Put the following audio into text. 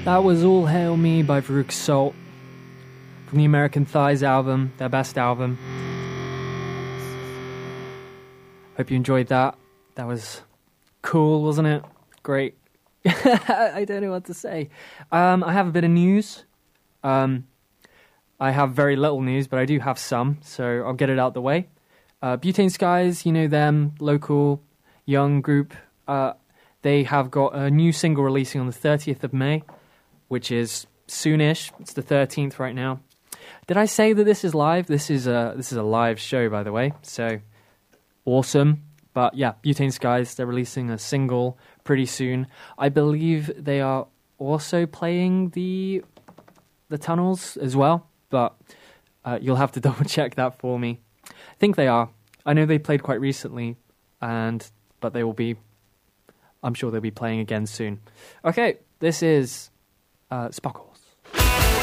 That was All Hail Me by Veruca Salt from the American Thighs album, their best album. Hope you enjoyed that. That was cool, wasn't it? Great. I don't know what to say. I have a bit of news. I have very little news, but I do have some, so I'll get it out the way. Butane Skies, you know them, local young group. They have got a new single releasing on the 30th of May, which is soonish. It's the 13th right now. Did I say that this is live? This is a live show, by the way. So awesome. But yeah, Butane Skies, they're releasing a single pretty soon. I believe they are also playing the tunnels as well, but you'll have to double check that for me. I think they are. I know they played quite recently, but they will be. I'm sure they'll be playing again soon. Okay, this is Sparkles.